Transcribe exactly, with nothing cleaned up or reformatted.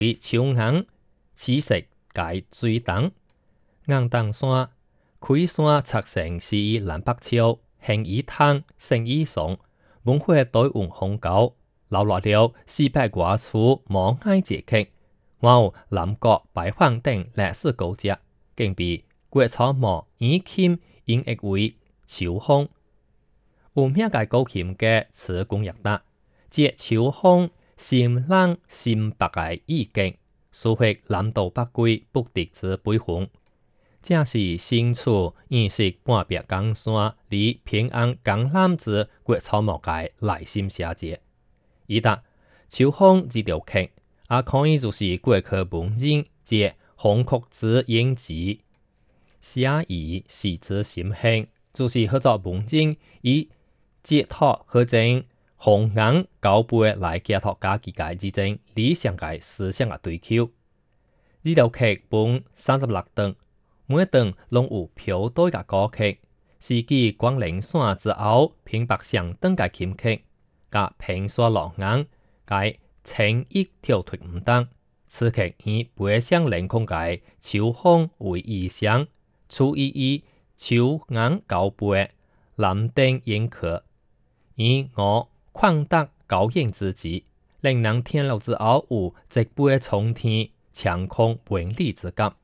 为树硬起色解水重，硬当山开山拆成是以南北朝，形以汤，生以松，文化对运风高，留落了四百多处无碍节气，还有南国拜访等历史古迹，更被国草木以琴音译为秋风。有名个古琴嘅词工业达，借秋风心冷心白嘅意境，抒发南渡北归不敌之悲愤。正是身处现实半壁江山，离平安江南之国草木界内心写节。以达秋风这条曲，也可以就是过去文人借风曲之演词，写以示之心兴，就是合作文人以寄托或者弘扬高辈来寄托家己嘅之争理想嘅思想嘅追求。呢条曲分三十六段，每段拢有飘对嘅歌曲，是继光灵线之后平白相等嘅琴曲，甲平沙落硬嘅情意跳脱唔同。此曲以背上凌空嘅秋风为意象，处以以秋硬高背蓝灯迎客。以我旷达高兴之际，令人聽了之後有直背衝天、長空萬里之感。